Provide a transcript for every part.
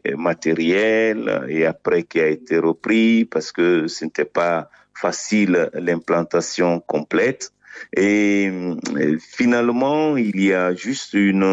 matériel et après qui a été repris parce que ce n'était pas facile l'implantation complète. Et finalement, il y a juste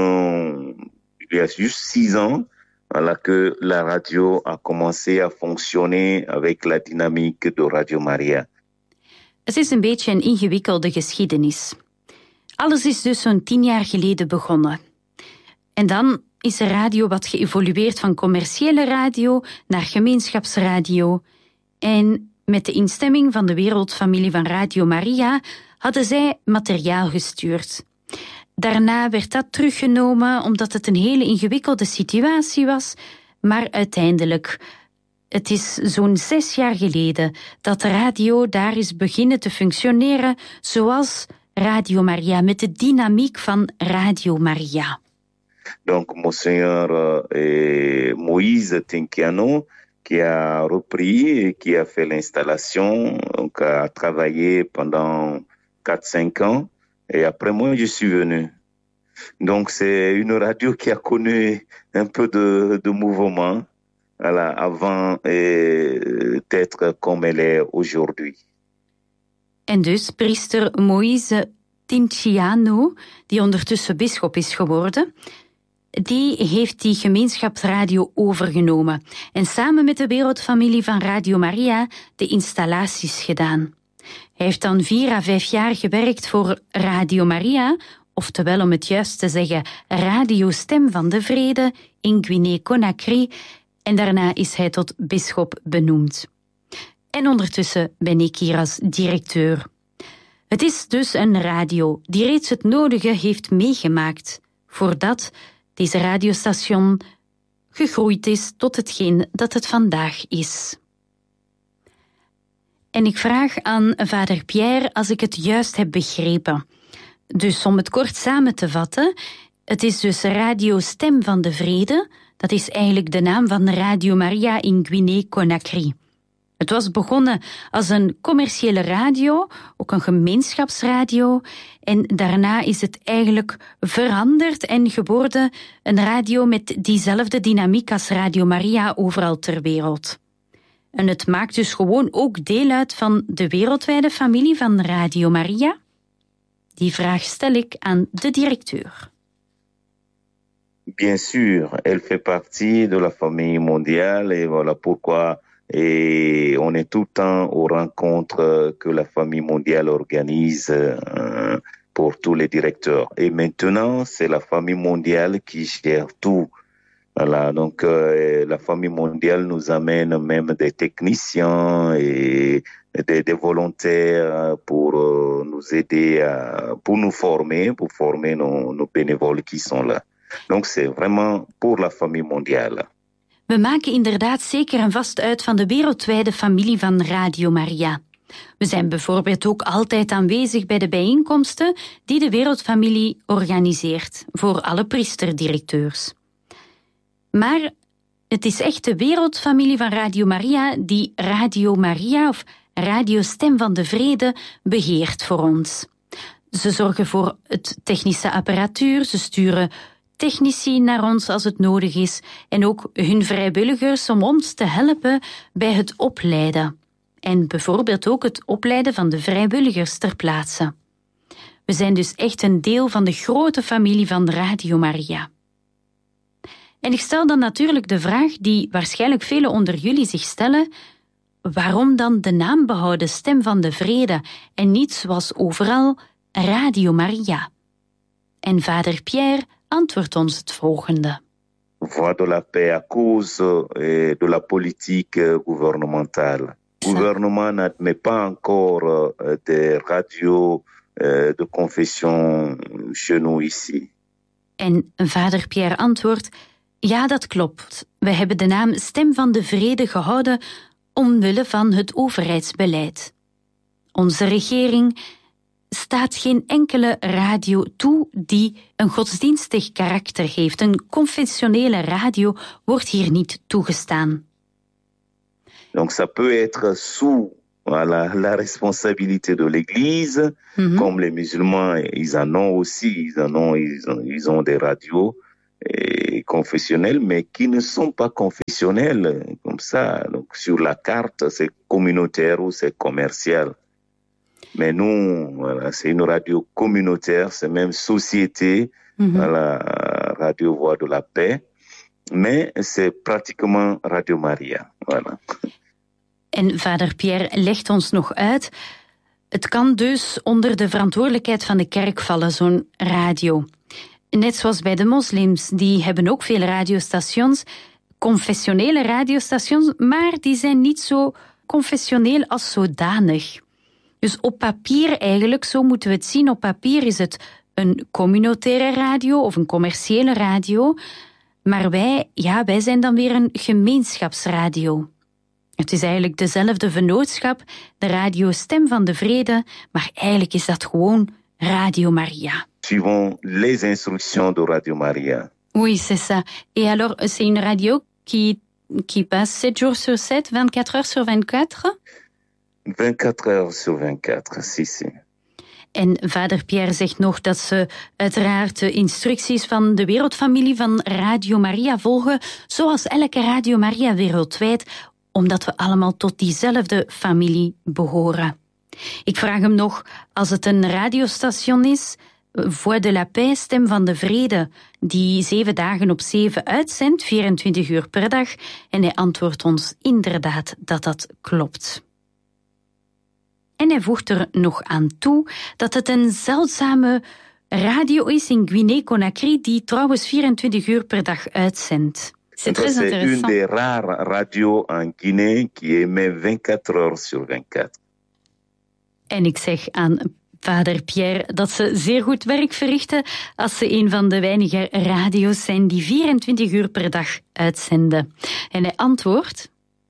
6 ans, voilà, que la radio a commencé à fonctionner avec la dynamique de Radio Maria. Het is een beetje een ingewikkelde geschiedenis. Alles is dus zo'n 10 jaar geleden begonnen. En dan is de radio wat geëvolueerd van commerciële radio naar gemeenschapsradio. En met de instemming van de wereldfamilie van Radio Maria hadden zij materiaal gestuurd. Daarna werd dat teruggenomen omdat het een hele ingewikkelde situatie was, maar uiteindelijk, het is zo'n 6 jaar geleden dat de radio daar is beginnen te functioneren zoals Radio Maria, met de dynamiek van Radio Maria. Donc, Monseigneur Moïse Tinkiano, qui a repris et qui a fait l'installation, donc a travaillé pendant 4-5 ans. Et après moi, je suis venu. Donc, c'est une radio qui a connu un peu de mouvement, voilà, avant d'être comme elle est aujourd'hui. En dus priester Moïse Tinciano, die ondertussen bisschop is geworden, die heeft die gemeenschapsradio overgenomen en samen met de wereldfamilie van Radio Maria de installaties gedaan. Hij heeft dan 4 à 5 jaar gewerkt voor Radio Maria, oftewel om het juist te zeggen, Radio Stem van de Vrede in Guinée-Conakry, en daarna is hij tot bisschop benoemd. En ondertussen ben ik hier als directeur. Het is dus een radio die reeds het nodige heeft meegemaakt voordat deze radiostation gegroeid is tot hetgeen dat het vandaag is. En ik vraag aan vader Pierre als ik het juist heb begrepen. Dus om het kort samen te vatten, het is dus Radio Stem van de Vrede, dat is eigenlijk de naam van Radio Maria in Guinée-Conakry. Het was begonnen als een commerciële radio, ook een gemeenschapsradio, en daarna is het eigenlijk veranderd en geworden een radio met diezelfde dynamiek als Radio Maria overal ter wereld. En het maakt dus gewoon ook deel uit van de wereldwijde familie van Radio Maria? Die vraag stel ik aan de directeur. Bien sûr, elle fait partie de la famille mondiale et voilà pourquoi on est tout le temps aux rencontres que la famille mondiale organise pour tous les directeurs. Et maintenant, c'est la famille mondiale qui gère tout. Voilà, donc la famille mondiale nous amène même des techniciens et des volontaires pour nous aider, pour nous former, pour former nos bénévoles qui sont là. Donc c'est vraiment pour la famille mondiale. We maken inderdaad zeker en vast uit van de wereldwijde familie van Radio Maria. We zijn bijvoorbeeld ook altijd aanwezig bij de bijeenkomsten die de wereldfamilie organiseert voor alle priesterdirecteurs. Maar het is echt de wereldfamilie van Radio Maria die Radio Maria of Radio Stem van de Vrede beheert voor ons. Ze zorgen voor het technische apparatuur, ze sturen technici naar ons als het nodig is en ook hun vrijwilligers om ons te helpen bij het opleiden. En bijvoorbeeld ook het opleiden van de vrijwilligers ter plaatse. We zijn dus echt een deel van de grote familie van Radio Maria. En ik stel dan natuurlijk de vraag die waarschijnlijk velen onder jullie zich stellen: waarom dan de naam behouden Stem van de Vrede en niet zoals overal Radio Maria? En vader Pierre antwoordt ons het volgende. Voix de la paix à cause de la politique gouvernementale. Le gouvernement n'admet pas encore des radios de confession chez nous ici. En vader Pierre antwoordt: ja, dat klopt. We hebben de naam Stem van de Vrede gehouden omwille van het overheidsbeleid. Onze regering staat geen enkele radio toe die een godsdienstig karakter heeft. Een conventionele radio wordt hier niet toegestaan. Donc ça peut être sous la responsabilité de l'Église, comme les musulmans, ils en ont aussi, ils ont des radios. confessionnels, mais qui ne sont pas confessionnels, comme ça. Donc, sur la carte, c'est communautaire ou c'est commercial. Mais nous, voilà, c'est une radio communautaire, c'est même société, la Radio Voix de la Paix, mais c'est pratiquement Radio Maria. Voilà. En vader Pierre legt ons nog uit, het kan dus onder de verantwoordelijkheid van de kerk vallen, zo'n radio. Net zoals bij de moslims, die hebben ook veel radiostations, confessionele radiostations, maar die zijn niet zo confessioneel als zodanig. Dus op papier eigenlijk, zo moeten we het zien, op papier is het een communautaire radio of een commerciële radio, maar wij zijn dan weer een gemeenschapsradio. Het is eigenlijk dezelfde vennootschap, de radio Stem van de Vrede, maar eigenlijk is dat gewoon Radio Maria. Suivant les instructions de Radio Maria. Oui, c'est ça. Et alors, c'est une radio qui passe 7 jours sur 7, 24 heures sur 24? 24 heures sur 24, si. En vader Pierre zegt nog dat ze uiteraard de instructies van de wereldfamilie van Radio Maria volgen, zoals elke Radio Maria wereldwijd, omdat we allemaal tot diezelfde familie behoren. Ik vraag hem nog, als het een radiostation is, Voix de la Paix, Stem van de Vrede, die 7 dagen op 7 uitzendt, 24 uur per dag, en hij antwoordt ons inderdaad dat klopt. En hij voegt er nog aan toe dat het een zeldzame radio is in Guinée-Conakry, die trouwens 24 uur per dag uitzendt. C'est une des rares radios en Guinée qui émet 24 heures sur 24. En ik zeg aan vader Pierre dat ze zeer goed werk verrichten als ze een van de weinige radio's zijn die 24 uur per dag uitzenden. En hij antwoordt...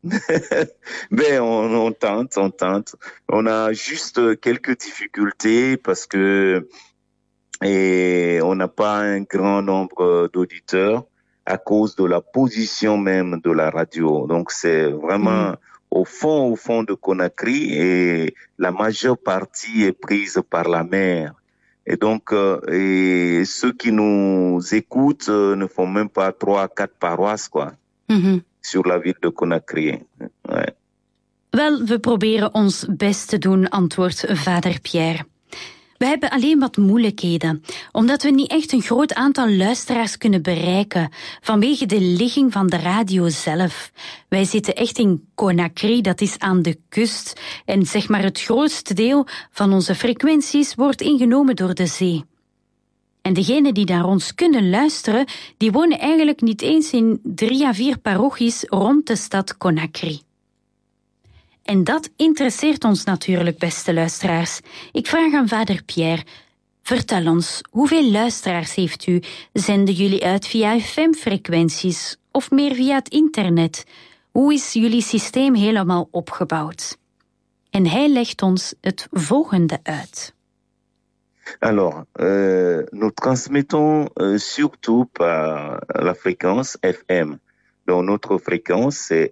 on tente. On a juste quelques difficultés parce que on n'a pas un grand nombre d'auditeurs à cause de la position même de la radio. Donc c'est vraiment au fond de Conakry et la majeure partie est prise par la mer. Et donc ceux qui nous écoutent ne font même pas 3 à 4 paroisses, quoi. Sur la ville de Conakry. Ouais. Wel, we proberen ons best te doen, antwoordt vader Pierre. We hebben alleen wat moeilijkheden, omdat we niet echt een groot aantal luisteraars kunnen bereiken, vanwege de ligging van de radio zelf. Wij zitten echt in Conakry, dat is aan de kust, en zeg maar het grootste deel van onze frequenties wordt ingenomen door de zee. En degenen die naar ons kunnen luisteren, die wonen eigenlijk niet eens in 3 à 4 parochies rond de stad Conakry. En dat interesseert ons natuurlijk, beste luisteraars. Ik vraag aan vader Pierre, vertel ons, hoeveel luisteraars heeft u? Zenden jullie uit via FM-frequenties of meer via het internet? Hoe is jullie systeem helemaal opgebouwd? En hij legt ons het volgende uit. Alors, nous transmettons surtout par la fréquence FM. Donc, notre fréquence, c'est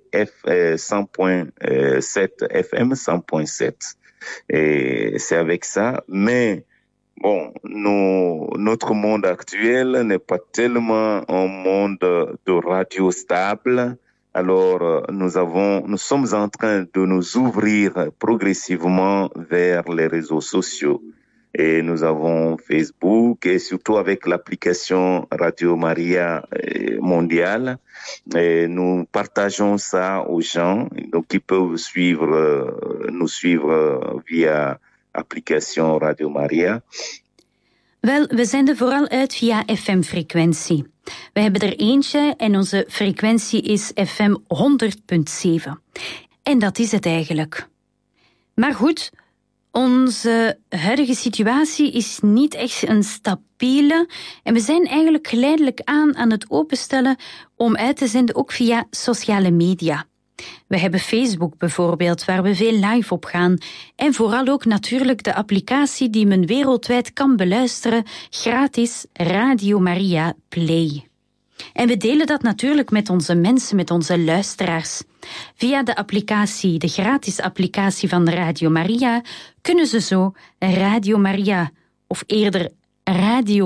100.7 FM, 100.7. Et c'est avec ça. Mais, bon, notre monde actuel n'est pas tellement un monde de radio stable. Alors, nous sommes en train de nous ouvrir progressivement vers les réseaux sociaux. Et nous avons Facebook et surtout avec l'application Radio Maria mondiale. Et nous partageons ça aux gens, donc ils peuvent nous suivre via application Radio Maria. Wel, we zenden vooral uit via FM-frequentie. We hebben er eentje en onze frequentie is FM 100.7. En dat is het eigenlijk. Maar goed, onze huidige situatie is niet echt een stabiele en we zijn eigenlijk geleidelijk aan het openstellen om uit te zenden ook via sociale media. We hebben Facebook bijvoorbeeld, waar we veel live op gaan. En vooral ook natuurlijk de applicatie die men wereldwijd kan beluisteren, gratis Radio Maria Play. En we delen dat natuurlijk met onze mensen, met onze luisteraars. Via de applicatie, de gratis applicatie van Radio Maria, kunnen ze zo Radio Maria, of eerder Radio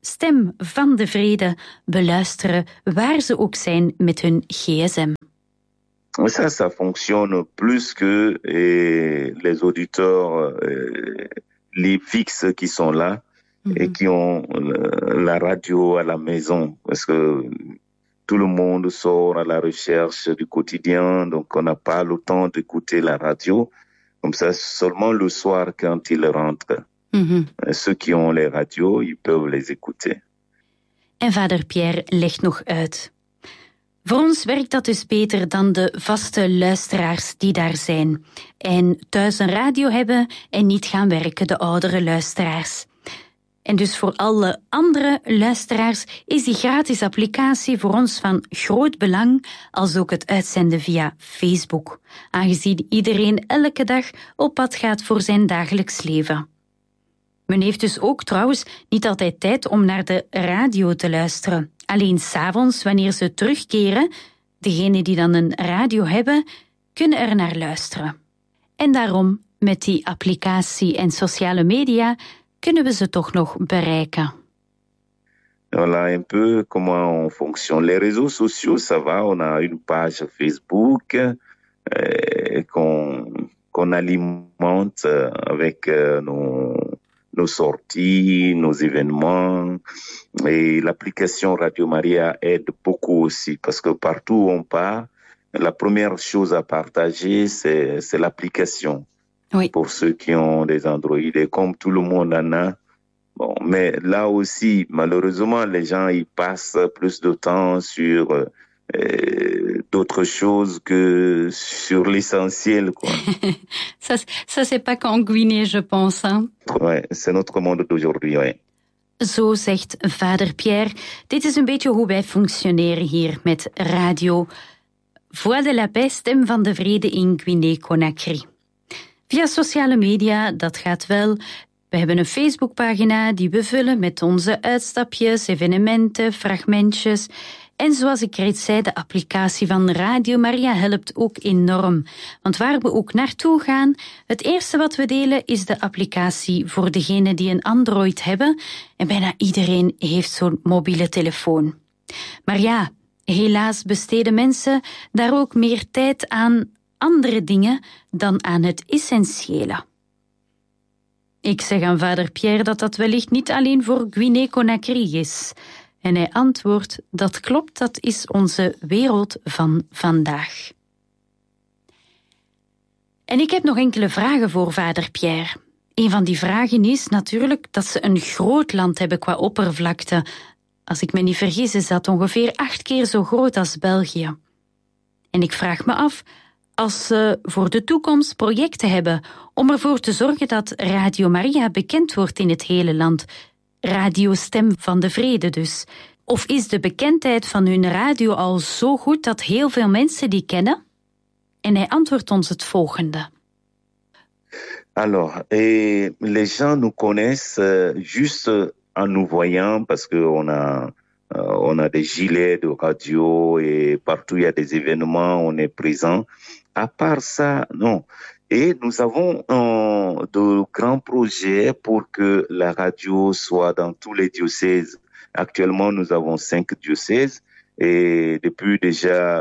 Stem van de Vrede beluisteren waar ze ook zijn met hun gsm. Ça fonctionne plus que les auditeurs les fixes qui sont là et qui ont la radio à la maison. Parce que tout le monde sort à la recherche du quotidien, donc on n'a pas le temps d'écouter la radio. Comme ça, seulement le soir quand ils rentrent. Ceux qui ont les radios, ils peuvent les écouter. En vader Pierre legt nog uit. Voor ons werkt dat dus beter dan de vaste luisteraars die daar zijn. En thuis een radio hebben en niet gaan werken, de oudere luisteraars. En dus voor alle andere luisteraars is die gratis applicatie voor ons van groot belang, als ook het uitzenden via Facebook, aangezien iedereen elke dag op pad gaat voor zijn dagelijks leven. Men heeft dus ook trouwens niet altijd tijd om naar de radio te luisteren. Alleen 's avonds, wanneer ze terugkeren, degenen die dan een radio hebben, kunnen er naar luisteren. En daarom, met die applicatie en sociale media, kunnen we ze toch nog bereiken. Voilà un peu comment on fonctionne. Les réseaux sociaux, ça va, on a une page Facebook qu'on alimente avec nos sorties, nos événements. Et l'application Radio Maria aide beaucoup aussi parce que partout où on part, la première chose à partager, c'est l'application. Oui. Pour ceux qui ont des Android. Et comme tout le monde en a, bon, mais là aussi, malheureusement, les gens ils passent plus de temps sur d'autres choses que sur l'essentiel, quoi. ça c'est pas qu'en Guinée, je pense. Hein? Ouais, c'est notre monde d'aujourd'hui, ouais. Zo zegt vader Pierre. Dit is een beetje hoe wij functioneren hier met radio. Voix de la paix, stem van de vrede in Guinée-Conakry. Via sociale media, dat gaat wel. We hebben een Facebookpagina die we vullen met onze uitstapjes, evenementen, fragmentjes. En zoals ik reeds zei, de applicatie van Radio Maria helpt ook enorm. Want waar we ook naartoe gaan, het eerste wat we delen is de applicatie voor degenen die een Android hebben. En bijna iedereen heeft zo'n mobiele telefoon. Maar ja, helaas besteden mensen daar ook meer tijd aan andere dingen dan aan het essentiële. Ik zeg aan vader Pierre dat dat wellicht niet alleen voor Guinée-Conakry is. En hij antwoordt, dat klopt, dat is onze wereld van vandaag. En ik heb nog enkele vragen voor vader Pierre. Een van die vragen is natuurlijk dat ze een groot land hebben qua oppervlakte. Als ik me niet vergis is dat ongeveer 8 keer zo groot als België. En ik vraag me af, als ze voor de toekomst projecten hebben om ervoor te zorgen dat Radio Maria bekend wordt in het hele land, Radio Stem van de Vrede dus. Of is de bekendheid van hun radio al zo goed dat heel veel mensen die kennen? En hij antwoordt ons het volgende. Alors, les gens nous connaissent juste en nous voyant parce que on a des gilets de radio et partout il y a des événements, on est présent. À part ça, non. Et nous avons de grands projets pour que la radio soit dans tous les diocèses. Actuellement, nous avons 5 diocèses et depuis déjà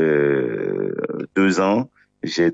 2 ans, j'ai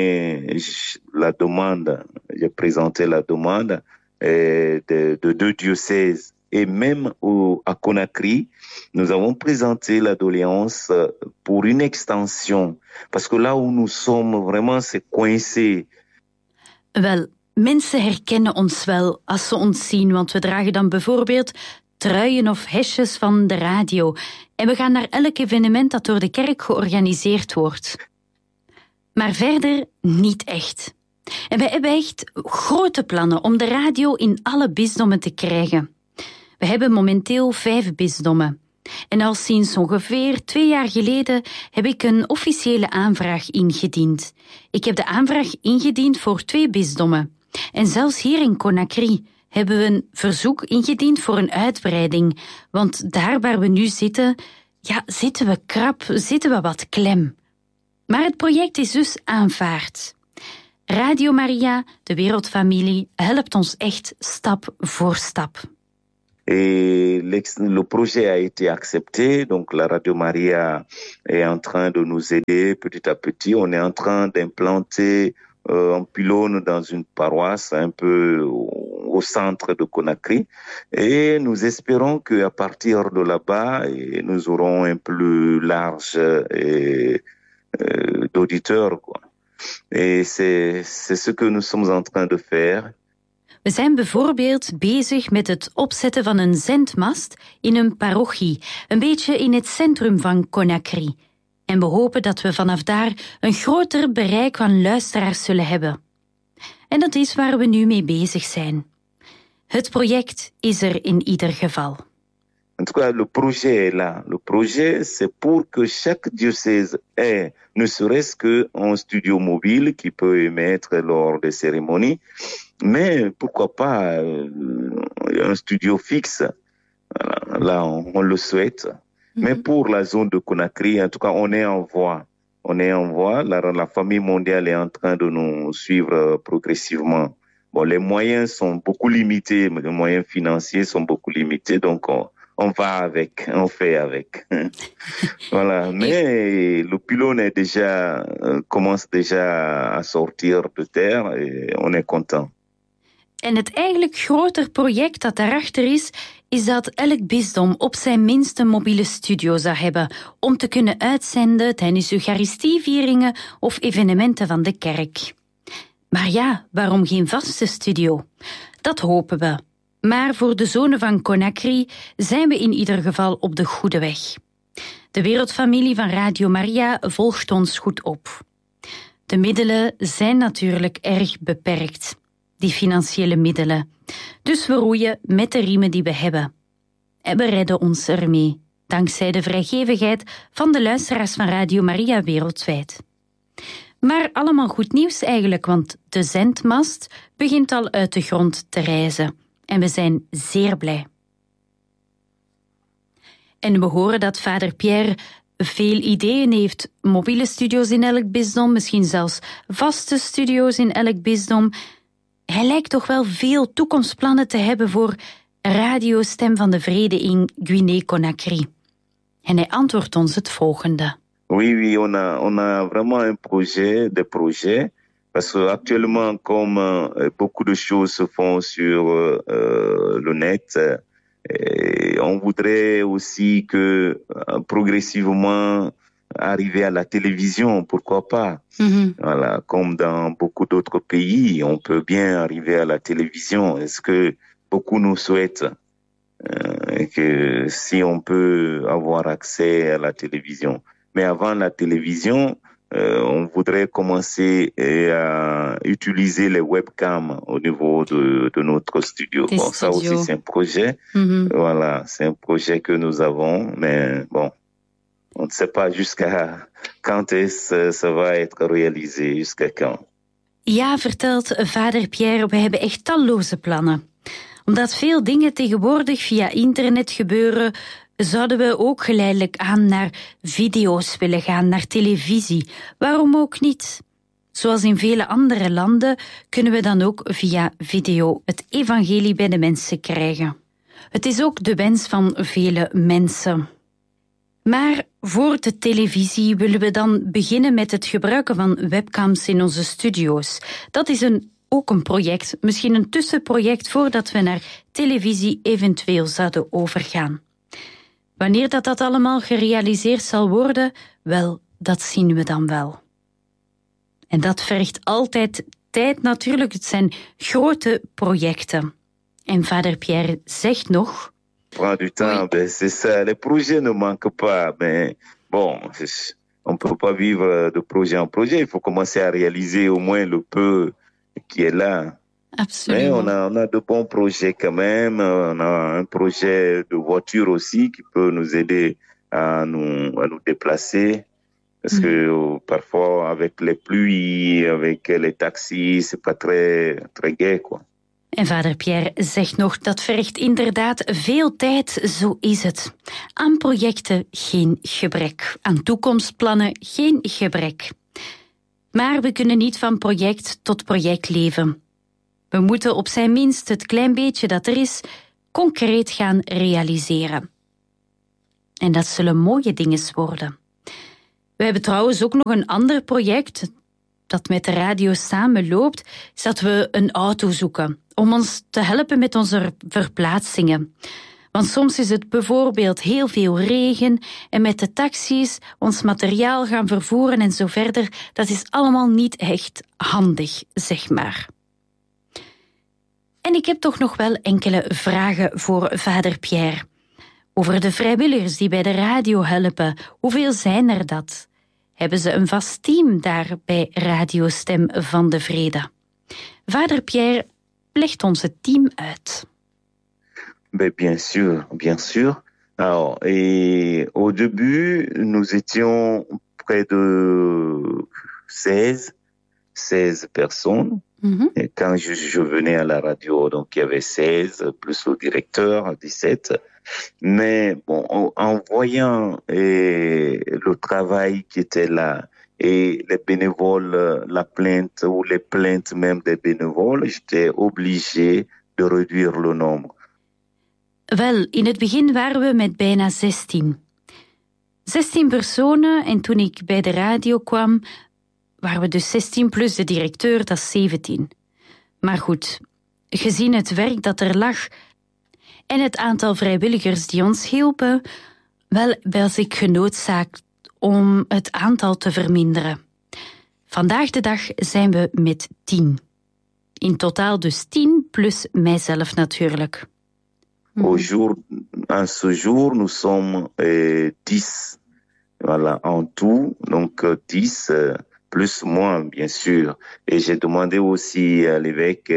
présenté la demande de 2 diocèses. Et même à Conakry, nous avons présenté la doléance pour une extension. Parce que là où nous sommes, vraiment, c'est coincé. Wel, mensen herkennen ons wel als ze ons zien, want we dragen dan bijvoorbeeld truien of hesjes van de radio. En we gaan naar elk evenement dat door de kerk georganiseerd wordt. Maar verder niet echt. En wij hebben echt grote plannen om de radio in alle bisdommen te krijgen. We hebben momenteel 5 bisdommen. En al sinds ongeveer 2 jaar geleden heb ik een officiële aanvraag ingediend. Ik heb de aanvraag ingediend voor 2 bisdommen. En zelfs hier in Conakry hebben we een verzoek ingediend voor een uitbreiding. Want daar waar we nu zitten, ja, zitten we krap, zitten we wat klem. Maar het project is dus aanvaard. Radio Maria, de wereldfamilie, helpt ons echt stap voor stap. Et le projet a été accepté, donc la Radio Maria est en train de nous aider petit à petit. On est en train d'implanter un pylône dans une paroisse un peu au centre de Conakry. Et nous espérons qu'à partir de là-bas, nous aurons un plus large d'auditeurs, quoi. Et c'est ce que nous sommes en train de faire. We zijn bijvoorbeeld bezig met het opzetten van een zendmast in een parochie, een beetje in het centrum van Conakry. En we hopen dat we vanaf daar een groter bereik van luisteraars zullen hebben. En dat is waar we nu mee bezig zijn. Het project is er in ieder geval. En tout cas, le projet est là. Le projet, c'est pour que chaque diocèse ait ne serait-ce qu'un studio mobile qui peut émettre lors des cérémonies, mais pourquoi pas un studio fixe. Voilà, là, on le souhaite. Mais pour la zone de Conakry, en tout cas, on est en voie. On est en voie. La famille mondiale est en train de nous suivre progressivement. Bon, les moyens sont beaucoup limités, les moyens financiers sont beaucoup limités, donc on va avec, on fait avec. Voilà. Mais le pylône est commence déjà à sortir de terre et on est content. En het eigenlijk groter project dat daarachter is dat elk bisdom op zijn minst een mobiele studio zou hebben om te kunnen uitzenden tijdens eucharistievieringen of evenementen van de kerk. Maar ja, waarom geen vaste studio? Dat hopen we. Maar voor de zone van Conakry zijn we in ieder geval op de goede weg. De wereldfamilie van Radio Maria volgt ons goed op. De middelen zijn natuurlijk erg beperkt, die financiële middelen. Dus we roeien met de riemen die we hebben. En we redden ons ermee, dankzij de vrijgevigheid van de luisteraars van Radio Maria wereldwijd. Maar allemaal goed nieuws eigenlijk, want de zendmast begint al uit de grond te rijzen. En we zijn zeer blij. En we horen dat vader Pierre veel ideeën heeft. Mobiele studio's in elk bisdom, misschien zelfs vaste studio's in elk bisdom. Hij lijkt toch wel veel toekomstplannen te hebben voor Radio Stem van de Vrede in Guinée-Conakry. En hij antwoordt ons het volgende. Oui, on a vraiment des projets. Parce que actuellement, comme beaucoup de choses se font sur le net, on voudrait aussi que progressivement arriver à la télévision, pourquoi pas. Voilà, comme dans beaucoup d'autres pays, on peut bien arriver à la télévision. Est-ce que beaucoup nous souhaitent que si on peut avoir accès à la télévision. Mais avant la télévision, on voudrait commencer à utiliser les webcams au niveau de notre studio. Bon, ça aussi, c'est un projet. Voilà, c'est un projet que nous avons, mais bon, on ne sait pas jusqu'à quand ça va être réalisé, jusqu'à quand. Ja, vertelt vader Pierre, we hebben echt talloze plannen. Omdat veel dingen tegenwoordig via internet gebeuren, zouden we ook geleidelijk aan naar video's willen gaan, naar televisie. Waarom ook niet? Zoals in vele andere landen kunnen we dan ook via video het evangelie bij de mensen krijgen. Het is ook de wens van vele mensen. Maar voor de televisie willen we dan beginnen met het gebruiken van webcams in onze studio's. Dat is ook een project, misschien een tussenproject voordat we naar televisie eventueel zouden overgaan. Wanneer dat allemaal gerealiseerd zal worden, wel, dat zien we dan wel. En dat vergt altijd tijd natuurlijk, het zijn grote projecten. En vader Pierre zegt nog... Prend du temps, ben c'est ça, les projets ne manquent pas, mais bon, on ne peut pas vivre de projet en projet, il faut commencer à réaliser au moins le peu qui est là. Absolument. Mais on a de bons projets quand même. On a un projet de voiture aussi qui peut nous aider à nous déplacer. Parce que parfois, avec les pluies, avec les taxis, c'est pas très, très gai, quoi. En vader Pierre zegt nog, dat vergt inderdaad veel tijd, zo is het. Aan projecten geen gebrek, aan toekomstplannen geen gebrek. Maar we kunnen niet van project tot project leven. We moeten op zijn minst het klein beetje dat er is concreet gaan realiseren. En dat zullen mooie dingen worden. We hebben trouwens ook nog een ander project dat met de radio samenloopt, is dat we een auto zoeken om ons te helpen met onze verplaatsingen. Want soms is het bijvoorbeeld heel veel regen en met de taxis ons materiaal gaan vervoeren en zo verder, dat is allemaal niet echt handig, zeg maar. En ik heb toch nog wel enkele vragen voor vader Pierre. Over de vrijwilligers die bij de radio helpen. Hoeveel zijn er dat? Hebben ze een vast team daar bij Radio Stem van de Vrede? Vader Pierre legt ons het team uit. Bien sûr, bien sûr. Alors, au début, nous étions près de 16 personnes. Mm-hmm. Et quand je venais à la radio, donc il y avait 16, plus le directeur, 17. Mais bon, en voyant le travail qui était là et les bénévoles, la plainte ou les plaintes même des bénévoles, j'étais obligé de réduire le nombre. Wel, in het begin waren we met bijna 16. 16 personen en toen ik bij de radio kwam, waren we dus 16 plus de directeur, dat is 17. Maar goed, gezien het werk dat er lag en het aantal vrijwilligers die ons hielpen, wel was ik genoodzaakt om het aantal te verminderen. Vandaag de dag zijn we met 10. In totaal dus 10 plus mijzelf natuurlijk. À ce jour, nous sommes 10. Voilà, en tout, donc 10 plus moi, bien sûr. Et j'ai demandé aussi à l'évêque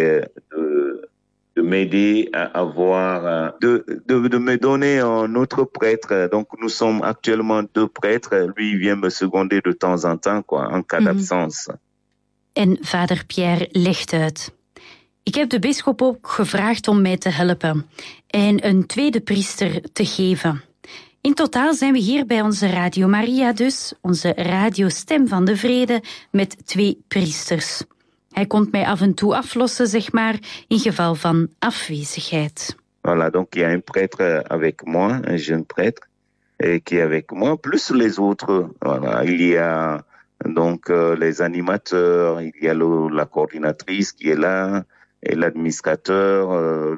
de m'aider à avoir, de me donner un autre prêtre. Donc nous sommes actuellement 2 prêtres. Lui, il vient me seconder de temps en temps, quoi, en cas d'absence. En vader Pierre legt uit. Ik heb de bisschop ook gevraagd om mij te helpen en een tweede priester te geven. In totaal zijn we hier bij onze Radio Maria dus, onze Radio Stem van de Vrede, met 2 priesters. Hij komt mij af en toe aflossen, zeg maar, in geval van afwezigheid. Voilà, donc il y a un prêtre avec moi, un jeune prêtre, qui est avec moi, plus les autres. Voilà, il y a donc les animateurs, il y a la coordinatrice qui est là, et l'administrateur,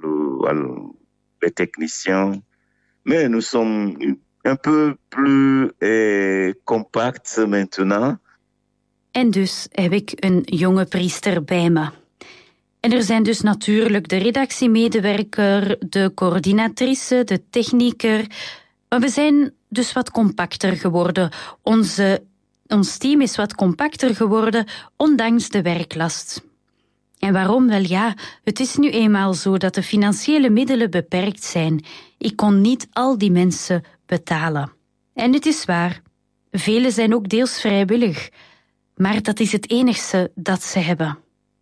les techniciens. Mais nous sommes un peu plus compacts maintenant. En dus heb ik een jonge priester bij me. En er zijn dus natuurlijk de redactiemedewerker, de coördinatrice, de technieker. Maar we zijn dus wat compacter geworden. Ons team is wat compacter geworden, ondanks de werklast. En waarom? Wel ja, het is nu eenmaal zo dat de financiële middelen beperkt zijn. Ik kon niet al die mensen betalen. En het is waar, velen zijn ook deels vrijwillig. Maar dat is het enigste dat ze hebben.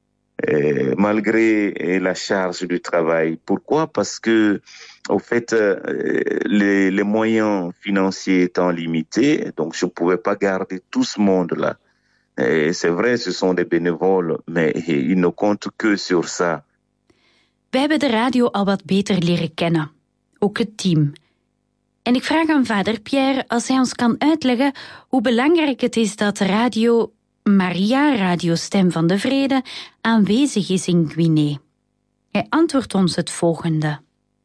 Malgré la charge du travail. Pourquoi? Parce que, au fait, les moyens financiers étant limités, donc je ne pouvais pas garder tout ce monde-là. C'est vrai, ce sont des bénévoles, mais ils ne comptent que sur ça. We hebben de radio al wat beter leren kennen. Ook het team. En ik vraag aan vader Pierre als hij ons kan uitleggen hoe belangrijk het is dat Radio Maria, Radio Stem van de Vrede, aanwezig is in Guinée. Hij antwoordt ons het volgende.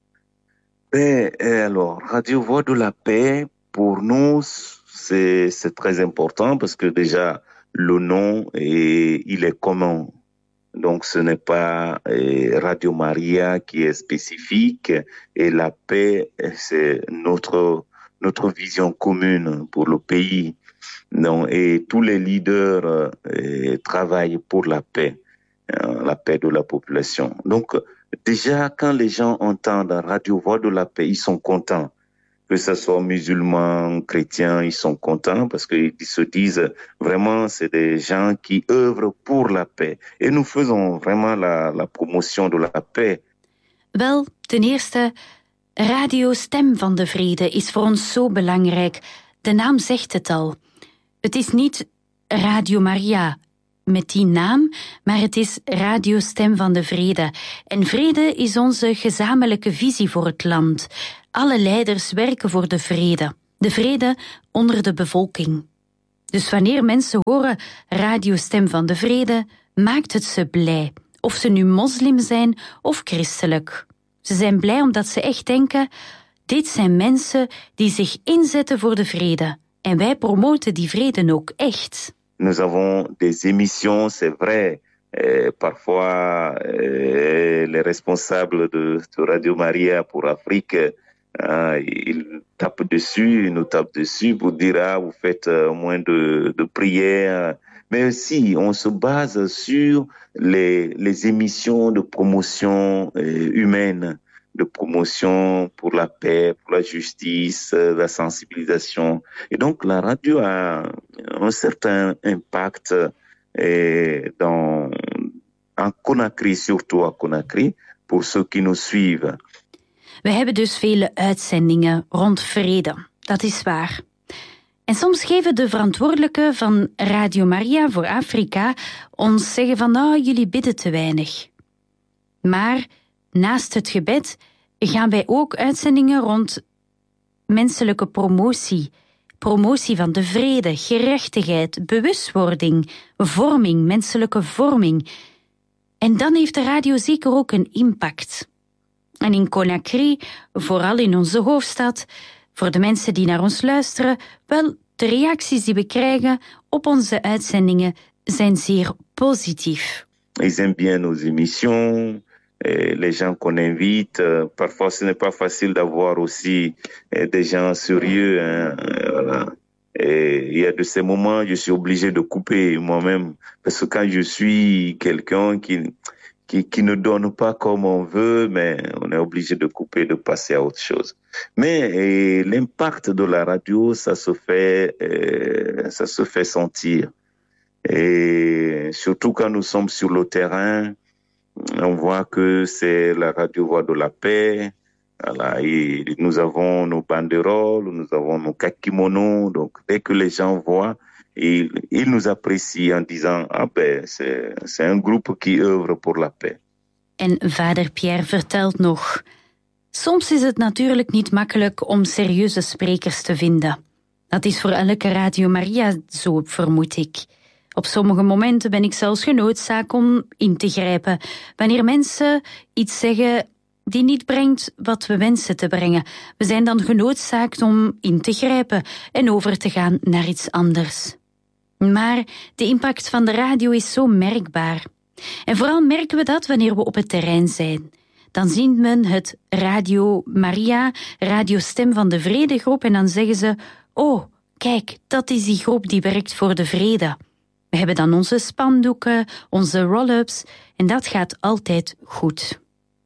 Alors, Radio Voix de la Paix, pour nous, c'est très important parce que déjà, le nom, il est commun. Donc, ce n'est pas Radio Maria qui est spécifique et la paix, c'est notre vision commune pour le pays. Donc, et tous les leaders travaillent pour la paix de la population. Donc, déjà, quand les gens entendent Radio Voix de la Paix, ils sont contents. Que ce soit musulmans, chrétiens, ils sont contents parce qu'ils se disent vraiment c'est des gens qui œuvrent pour la paix. Et nous faisons vraiment la promotion de la paix. Wel, ten eerste, Radio Stem van de Vrede is voor ons zo belangrijk. De naam zegt het al. Het is niet Radio Maria. met die naam, maar het is Radio Stem van de Vrede. En vrede is onze gezamenlijke visie voor het land. Alle leiders werken voor de vrede. De vrede onder de bevolking. Dus wanneer mensen horen Radio Stem van de Vrede, maakt het ze blij. Of ze nu moslim zijn of christelijk. Ze zijn blij omdat ze echt denken, dit zijn mensen die zich inzetten voor de vrede. En wij promoten die vrede ook echt. Nous avons des émissions, c'est vrai. Parfois, les responsables de Radio Maria pour Afrique, ils tapent dessus, ils nous tapent dessus pour dire, vous faites moins de prières. Mais aussi, on se base sur les émissions de promotion humaine, de promotion pour la paix, pour la justice, la sensibilisation. Et donc, la radio a un certain impact en Conakry, surtout à Conakry, pour ceux qui nous suivent. We hebben dus vele uitzendingen rond vrede, dat is waar. En soms geven de verantwoordelijken van Radio Maria voor Afrika ons zeggen van, jullie bidden te weinig. Maar naast het gebed gaan wij ook uitzendingen rond menselijke promotie. Promotie van de vrede, gerechtigheid, bewustwording, vorming, menselijke vorming. En dan heeft de radio zeker ook een impact. En in Conakry, vooral in onze hoofdstad, voor de mensen die naar ons luisteren, wel, de reacties die we krijgen op onze uitzendingen zijn zeer positief. Ils aiment bien nos émissions, les gens qu'on invite. Parfois, ce n'est pas facile d'avoir aussi des gens sérieux. Voilà. Et il y a de ces moments, je suis obligé de couper moi-même, parce que quand je suis quelqu'un qui ne donne pas comme on veut, mais on est obligé de couper, de passer à autre chose. Mais l'impact de la radio, ça se fait sentir. Et surtout quand nous sommes sur le terrain, on voit que c'est la radio Voix de la Paix. Voilà, et nous avons nos banderoles, nous avons nos kakimonos. Donc, dès que les gens voient, ils nous apprécient en disant, c'est un groupe qui œuvre pour la paix. En vader Pierre vertelt nog, soms is het natuurlijk niet makkelijk om serieuze sprekers te vinden. Dat is voor elke Radio Maria zo, vermoed ik. Op sommige momenten ben ik zelfs genoodzaakt om in te grijpen, wanneer mensen iets zeggen die niet brengt wat we wensen te brengen. We zijn dan genoodzaakt om in te grijpen en over te gaan naar iets anders. Maar de impact van de radio is zo merkbaar. En vooral merken we dat wanneer we op het terrein zijn. Dan ziet men het Radio Maria, Radio Stem van de Vrede groep en dan zeggen ze, kijk, dat is die groep die werkt voor de vrede. We hebben dan onze spandoeken, onze roll-ups en dat gaat altijd goed.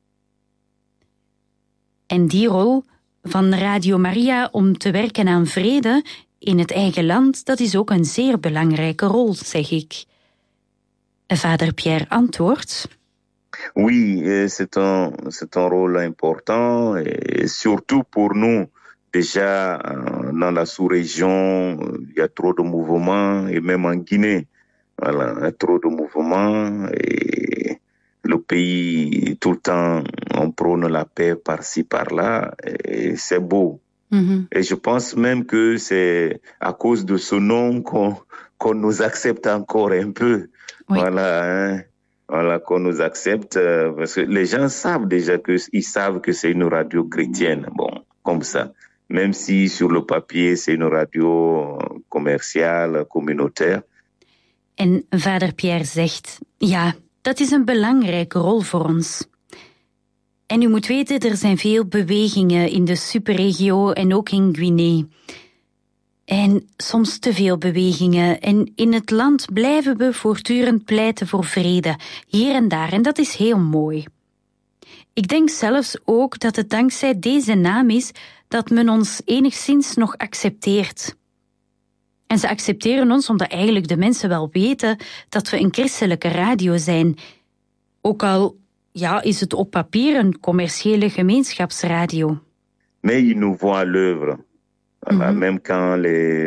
En die rol van Radio Maria om te werken aan vrede in het eigen land, dat is ook een zeer belangrijke rol, zeg ik. Vader Pierre antwoordt. Oui, c'est un rôle important, et surtout pour nous. Déjà, dans la sous-région, il y a trop de mouvements, et même en Guinée, voilà, il y a trop de mouvements, et le pays, tout le temps, on prône la paix par-ci, par-là, et c'est beau. Mm-hmm. Et je pense même que c'est à cause de ce nom qu'on nous accepte encore un peu. Oui. Voilà, qu'on nous accepte, parce que les gens savent déjà ils savent que c'est une radio chrétienne, bon, comme ça. Même si sur le papier c'est une radio commerciale, communautaire. En vader Pierre zegt, ja, dat is een belangrijke rol voor ons. En u moet weten, er zijn veel bewegingen in de superregio en ook in Guinea. En soms te veel bewegingen. En in het land blijven we voortdurend pleiten voor vrede, hier en daar. En dat is heel mooi. Ik denk zelfs ook dat het dankzij deze naam is dat men ons enigszins nog accepteert. En ze accepteren ons omdat eigenlijk de mensen wel weten dat we een christelijke radio zijn. Ook al is het op papier een commerciële gemeenschapsradio. Mais ils nous voient à l'œuvre. Voilà, même quand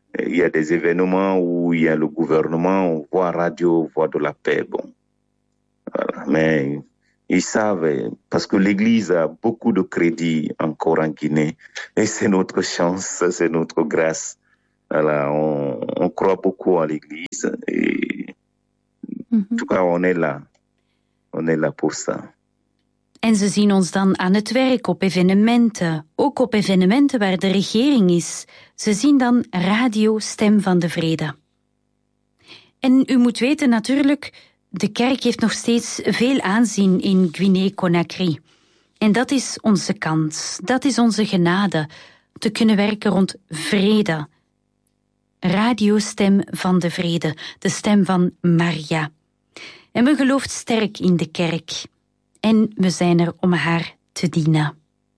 il y a des événements où il y a le gouvernement, on voit radio, voix de la paix. Bon, voilà. Mais ils savent, parce que l'Église a beaucoup de crédit encore en Guinée, et c'est notre chance, c'est notre grâce. Voilà, on croit beaucoup en l'Église, et en tout cas, on est là pour ça. En ze zien ons dan aan het werk op evenementen, ook op evenementen waar de regering is. Ze zien dan Radio Stem van de Vrede. En u moet weten natuurlijk, de kerk heeft nog steeds veel aanzien in Guinea-Conakry. En dat is onze kans, dat is onze genade, te kunnen werken rond vrede. Radio Stem van de Vrede, de stem van Maria. En we gelooft sterk in de kerk. En we zijn er om haar te dienen.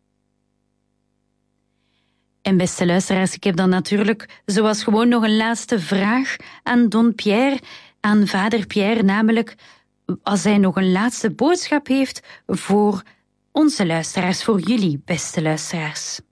En beste luisteraars, ik heb dan natuurlijk zoals gewoon nog een laatste vraag aan Don Pierre, aan vader Pierre, namelijk als hij nog een laatste boodschap heeft voor onze luisteraars, voor jullie beste luisteraars.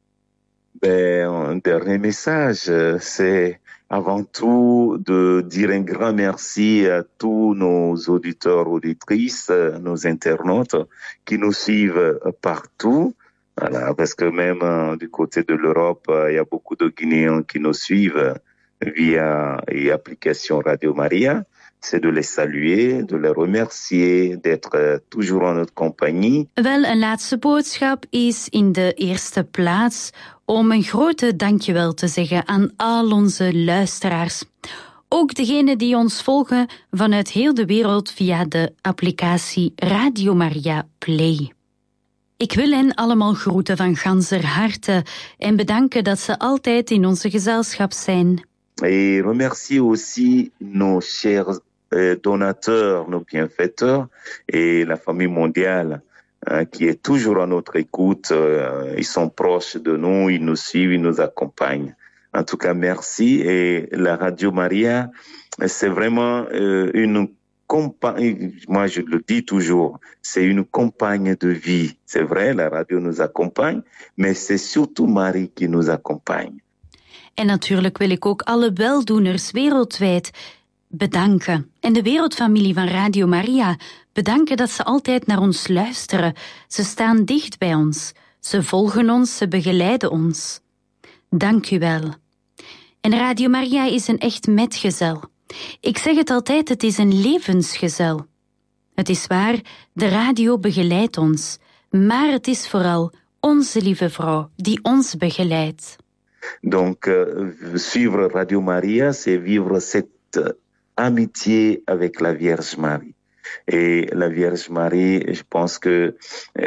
Un dernier message, c'est avant tout de dire un grand merci à tous nos auditeurs, auditrices, nos internautes qui nous suivent partout. Voilà, parce que même du côté de l'Europe, il y a beaucoup de Guinéens qui nous suivent via l'application Radio Maria. C'est de les saluer, de les remercier, d'être toujours en notre compagnie. Wel, een laatste boodschap is in de eerste plaats om een grote dankjewel te zeggen aan al onze luisteraars. Ook degenen die ons volgen vanuit heel de wereld via de applicatie Radio Maria Play. Ik wil hen allemaal groeten van ganser harte en bedanken dat ze altijd in onze gezelschap zijn. Et remercier aussi nos chers donateurs, nos bienfaiteurs et la famille mondiale qui est toujours à notre écoute. Ils sont proches de nous, ils nous suivent, ils nous accompagnent. En tout cas, merci. Et la Radio Maria, c'est vraiment une compagne, moi je le dis toujours, c'est une compagne de vie. C'est vrai, la radio nous accompagne, mais c'est surtout Marie qui nous accompagne. En natuurlijk wil ik ook alle weldoeners wereldwijd bedanken. En de wereldfamilie van Radio Maria bedanken dat ze altijd naar ons luisteren. Ze staan dicht bij ons. Ze volgen ons, ze begeleiden ons. Dank u wel. En Radio Maria is een echt metgezel. Ik zeg het altijd, het is een levensgezel. Het is waar, de radio begeleidt ons. Maar het is vooral onze lieve vrouw die ons begeleidt. Donc, suivre Radio Maria, c'est vivre cette amitié avec la Vierge Marie. Et la Vierge Marie, je pense que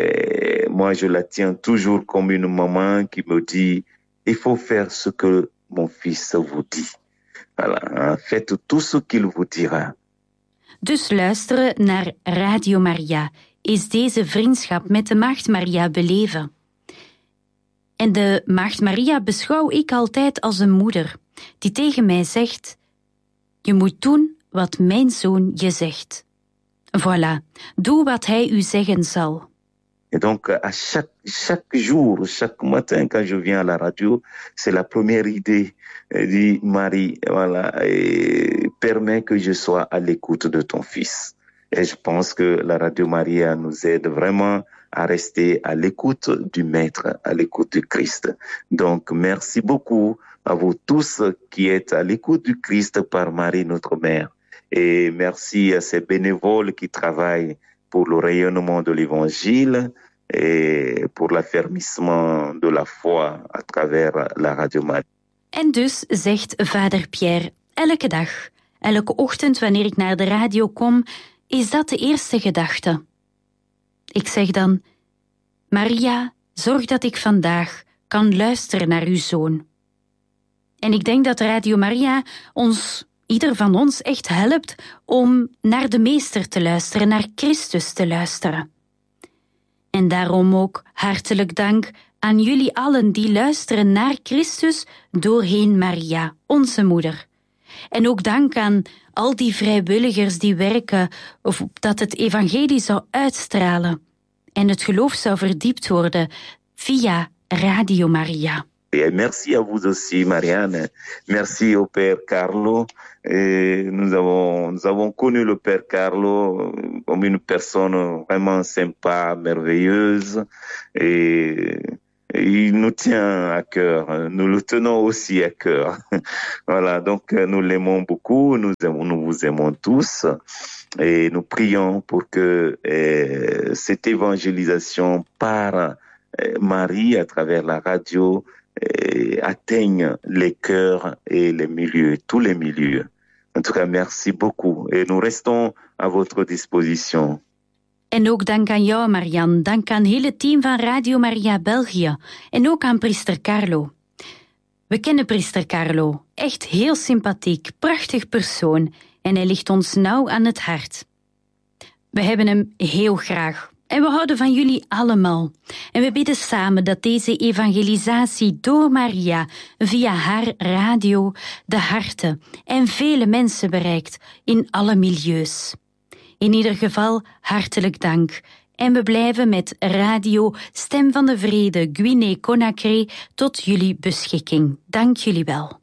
moi, je la tiens toujours comme une maman qui me dit, il faut faire ce que mon fils vous dit. Voilà, faites tout ce qu'il vous dira. Dus luisteren naar Radio Maria is deze vriendschap met de Maagd Maria beleven. En de Maagd Maria beschouw ik altijd als een moeder die tegen mij zegt, je moet doen wat mijn zoon je zegt. Voilà, doe wat hij u zeggen zal. Et donc, à chaque jour, chaque matin, quand je viens à la radio, c'est la première idée. Dit Marie, voilà, et permets que je sois à l'écoute de ton fils. Et je pense que la Radio Maria nous aide vraiment à rester à l'écoute du Maître, à l'écoute du Christ. Donc, merci beaucoup à vous tous qui êtes à l'écoute du Christ par Marie, notre Mère. Et merci à ces bénévoles qui travaillent pour le rayonnement de l'Évangile et pour l'affermissement de la foi à travers la Radio Maria. En dus zegt vader Pierre, elke dag, elke ochtend wanneer ik naar de radio kom, is dat de eerste gedachte. Ik zeg dan, Maria, zorg dat ik vandaag kan luisteren naar uw zoon. En ik denk dat Radio Maria ieder van ons echt helpt om naar de Meester te luisteren, naar Christus te luisteren. En daarom ook hartelijk dank aan jullie allen die luisteren naar Christus doorheen Maria, onze moeder. En ook dank aan al die vrijwilligers die werken dat het evangelie zou uitstralen en het geloof zou verdiept worden via Radio Maria. Et merci à vous aussi, Marianne. Merci au Père Carlo. Et nous avons connu le Père Carlo comme une personne vraiment sympa, merveilleuse. Et il nous tient à cœur. Nous le tenons aussi à cœur. Voilà. Donc, nous l'aimons beaucoup. Nous vous aimons tous. Et nous prions pour que cette évangélisation par Marie à travers la radio atteigne les cœurs et les milieux, tous les milieux. En tout cas, merci beaucoup. Et nous restons à votre disposition. En ook dank aan jou, Marianne. Dank aan het hele team van Radio Maria België. En ook aan priester Carlo. We kennen priester Carlo. Echt heel sympathiek, prachtig persoon. En hij ligt ons nauw aan het hart. We hebben hem heel graag. En we houden van jullie allemaal. En we bidden samen dat deze evangelisatie door Maria via haar radio de harten en vele mensen bereikt in alle milieus. In ieder geval hartelijk dank. En we blijven met radio Stem van de Vrede Guinée-Conakry tot jullie beschikking. Dank jullie wel.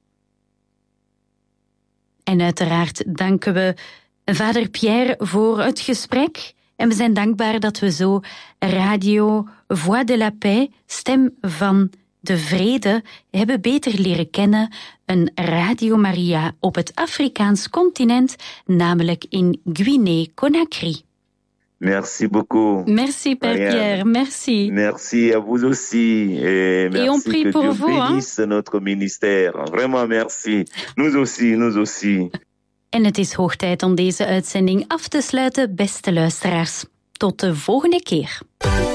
En uiteraard danken we vader Pierre voor het gesprek. En we zijn dankbaar dat we zo radio Voix de la Paix, Stem van de Vrede, hebben beter leren kennen. Een Radio Maria op het Afrikaans continent, namelijk in Guinée-Conakry. Merci beaucoup. Merci, Père Pierre, merci. Merci à vous aussi. Et merci, on prie que pour Dieu vous, bénisse notre ministère. Vraiment merci. Nous aussi. En het is hoog tijd om deze uitzending af te sluiten, beste luisteraars. Tot de volgende keer.